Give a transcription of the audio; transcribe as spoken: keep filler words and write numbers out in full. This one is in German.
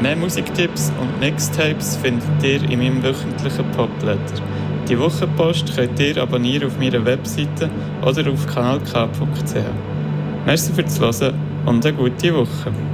Mehr Musiktipps und Mixtapes findet ihr in meinem wöchentlichen Popletter. Die Wochenpost könnt ihr abonnieren auf meiner Webseite oder auf kanal k punkt c h. Merci fürs Hören und eine gute Woche.